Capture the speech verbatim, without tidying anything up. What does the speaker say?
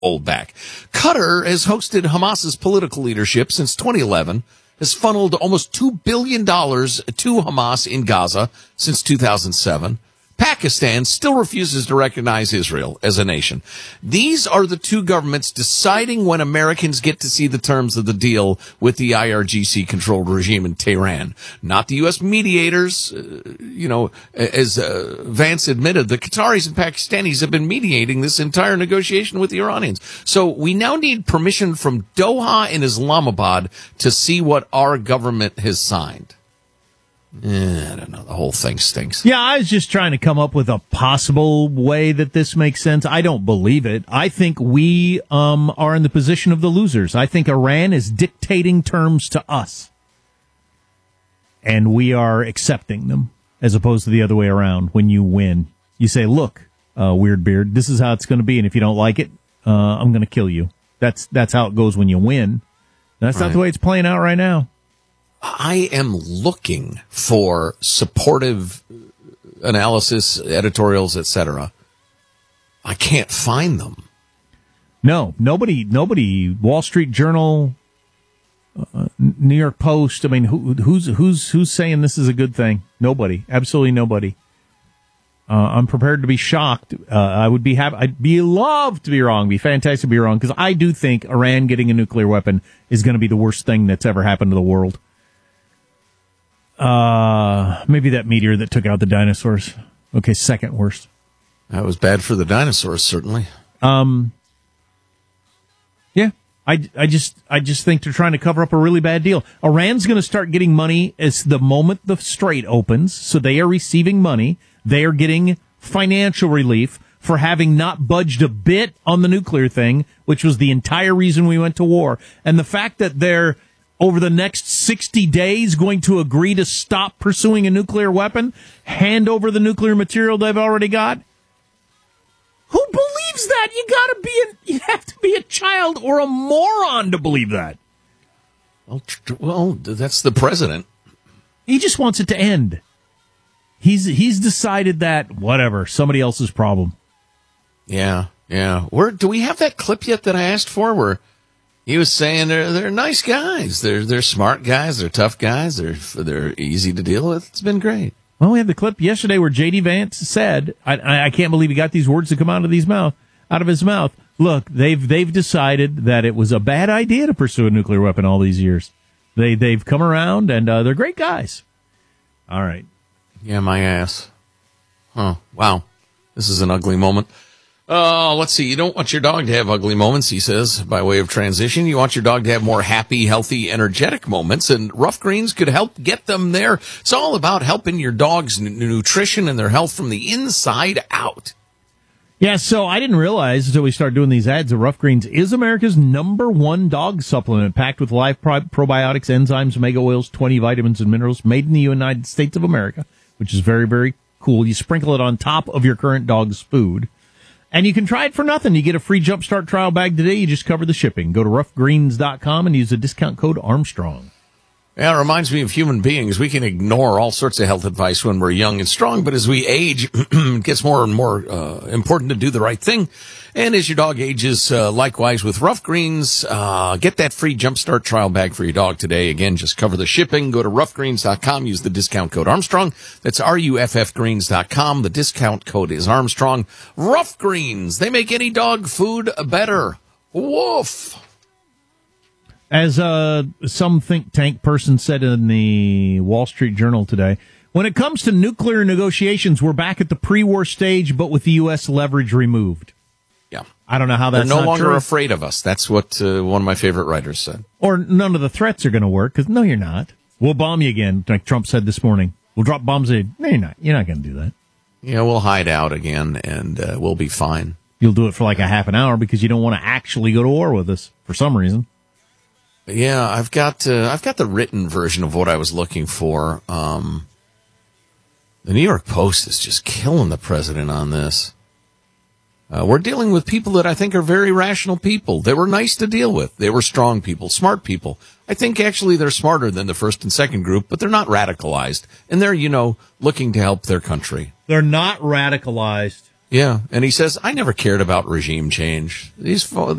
old back. Qatar has hosted Hamas's political leadership since twenty eleven, has funneled almost two billion dollars to Hamas in Gaza since two thousand seven. Pakistan still refuses to recognize Israel as a nation. These are the two governments deciding when Americans get to see the terms of the deal with the I R G C-controlled regime in Tehran. Not the U S mediators. Uh, you know, as uh, Vance admitted, the Qataris and Pakistanis have been mediating this entire negotiation with the Iranians. So we now need permission from Doha and Islamabad to see what our government has signed. Eh, I don't know. The whole thing stinks. Yeah, I was just trying to come up with a possible way that this makes sense. I don't believe it. I think we um, are in the position of the losers. I think Iran is dictating terms to us, and we are accepting them, as opposed to the other way around. When you win, you say, look, uh, Weird Beard, this is how it's going to be, and if you don't like it, uh, I'm going to kill you. That's that's how it goes when you win. That's right. Not the way it's playing out right now. I am looking for supportive analysis, editorials, et cetera. I can't find them. No, nobody, nobody. Wall Street Journal, uh, New York Post. I mean, who, who's who's who's saying this is a good thing? Nobody, absolutely nobody. Uh, I'm prepared to be shocked. Uh, I would be happy. I'd be loved to be wrong. Be fantastic to be wrong, because I do think Iran getting a nuclear weapon is going to be the worst thing that's ever happened to the world. Uh, maybe that meteor that took out the dinosaurs. Okay, second worst. That was bad for the dinosaurs, certainly. Um, yeah, I, I just I just think they're trying to cover up a really bad deal. Iran's going to start getting money as the moment the Strait opens, so they are receiving money. They are getting financial relief for having not budged a bit on the nuclear thing, which was the entire reason we went to war. And the fact that they're over the next sixty days going to agree to stop pursuing a nuclear weapon, hand over the nuclear material they've already got? Who believes that? You gotta be a, you have to be a child or a moron to believe that. Well, well, that's the president. He just wants it to end. He's he's decided that, whatever, somebody else's problem. Yeah, yeah. Where do we have that clip yet that I asked for where he was saying they're they're nice guys, they're they're smart guys, they're tough guys, they're they're easy to deal with. It's been great. Well, we had the clip yesterday where J D Vance said, I, I can't believe he got these words to come out of these mouth out of his mouth. Look, they've they've decided that it was a bad idea to pursue a nuclear weapon all these years. They they've come around, and uh, they're great guys. All right. Yeah, my ass. Huh. Wow. This is an ugly moment. Oh, uh, let's see. You don't want your dog to have ugly moments, he says, by way of transition. You want your dog to have more happy, healthy, energetic moments, and Rough Greens could help get them there. It's all about helping your dog's n- nutrition and their health from the inside out. Yeah, so I didn't realize until we started doing these ads that Rough Greens is America's number one dog supplement, packed with live pro- probiotics, enzymes, omega oils, twenty vitamins and minerals, made in the United States of America, which is very, very cool. You sprinkle it on top of your current dog's food. And you can try it for nothing. You get a free Jumpstart trial bag today. You just cover the shipping. Go to rough greens dot com and use the discount code Armstrong. Yeah, it reminds me of human beings. We can ignore all sorts of health advice when we're young and strong, but as we age, it gets more and more uh, important to do the right thing. And as your dog ages, uh, likewise with Rough Greens, uh, get that free Jumpstart trial bag for your dog today. Again, just cover the shipping. Go to rough greens dot com. Use the discount code Armstrong. That's R U F F greens dot com. The discount code is Armstrong. Rough Greens. They make any dog food better. Woof. As uh, some think tank person said in the Wall Street Journal today, when it comes to nuclear negotiations, we're back at the pre-war stage, but with the U S leverage removed. Yeah. I don't know how that's They're no not longer true. afraid of us. That's what uh, one of my favorite writers said. Or none of the threats are going to work, because no, you're not. We'll bomb you again, like Trump said this morning. We'll drop bombs in. No, you're not. You're not going to do that. Yeah, we'll hide out again, and uh, we'll be fine. You'll do it for like a half an hour because you don't want to actually go to war with us for some reason. Yeah, I've got uh, I've got the written version of what I was looking for. Um, the New York Post is just killing the president on this. Uh, we're dealing with people that I think are very rational people. They were nice to deal with. They were strong people, smart people. I think actually they're smarter than the first and second group, but they're not radicalized. And they're, you know, looking to help their country. They're not radicalized. Yeah, and he says, I never cared about regime change. These